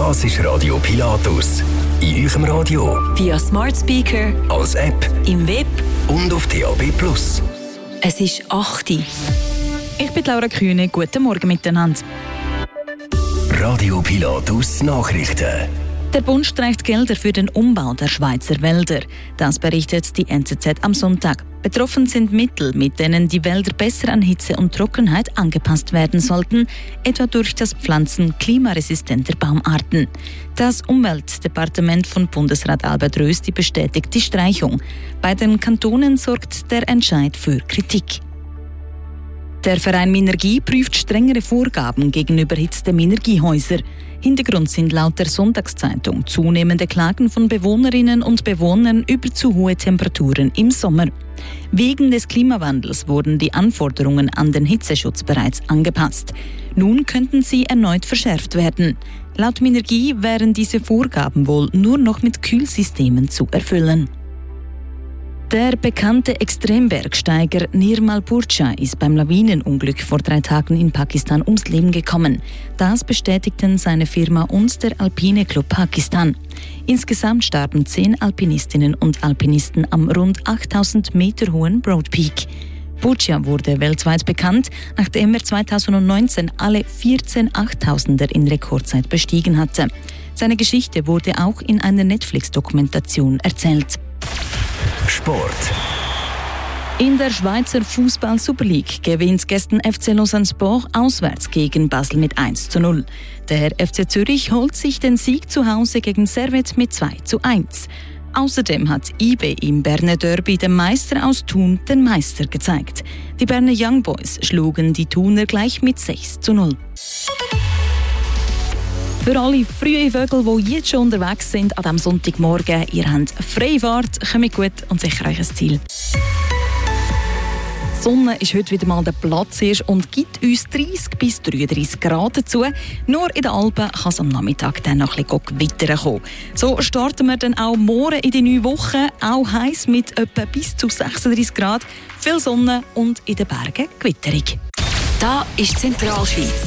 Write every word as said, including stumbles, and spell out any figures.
Das ist Radio Pilatus. In eurem Radio, via Smart Speaker, als App, im Web und auf D A B plus. Es ist acht Uhr. Ich bin Laura Kühne. Guten Morgen miteinander. Radio Pilatus Nachrichten. Der Bund streicht Gelder für den Umbau der Schweizer Wälder. Das berichtet die N Z Z am Sonntag. Betroffen sind Mittel, mit denen die Wälder besser an Hitze und Trockenheit angepasst werden sollten, etwa durch das Pflanzen klimaresistenter Baumarten. Das Umweltdepartement von Bundesrat Albert Rösti bestätigt die Streichung. Bei den Kantonen sorgt der Entscheid für Kritik. Der Verein Minergie prüft strengere Vorgaben gegenüber Hitze Minergiehäuser. Hintergrund sind laut der Sonntagszeitung zunehmende Klagen von Bewohnerinnen und Bewohnern über zu hohe Temperaturen im Sommer. Wegen des Klimawandels wurden die Anforderungen an den Hitzeschutz bereits angepasst. Nun könnten sie erneut verschärft werden. Laut Minergie wären diese Vorgaben wohl nur noch mit Kühlsystemen zu erfüllen. Der bekannte Extrembergsteiger Nirmal Burcha ist beim Lawinenunglück vor drei Tagen in Pakistan ums Leben gekommen. Das bestätigten seine Firma und der Alpine Club Pakistan. Insgesamt starben zehn Alpinistinnen und Alpinisten am rund achttausend Meter hohen Broad Peak. Burcha wurde weltweit bekannt, nachdem er zweitausendneunzehn alle vierzehn Achttausender in Rekordzeit bestiegen hatte. Seine Geschichte wurde auch in einer Netflix-Dokumentation erzählt. Sport. In der Schweizer Fußball-Super League gewinnt gestern F C Lausanne Sport auswärts gegen Basel mit eins zu null. Der F C Zürich holt sich den Sieg zu Hause gegen Servette mit zwei zu eins. Außerdem hat I B im Berner Derby dem Meister aus Thun den Meister gezeigt. Die Berner Young Boys schlugen die Thuner gleich mit sechs zu null. Für alle frühen Vögel, die jetzt schon unterwegs sind an diesem Sonntagmorgen, ihr habt freie Fahrt, kommt gut und sicher euch ein Ziel. Die Sonne ist heute wieder mal der Platz und gibt uns dreißig bis dreiunddreißig Grad dazu. Nur in den Alpen kann es am Nachmittag dann noch ein bisschen Gewitter kommen. So starten wir dann auch morgen in die neue Woche, auch heiß mit etwa bis zu sechsunddreißig Grad, viel Sonne und in den Bergen Gewitterung. Da ist Zentralschweiz.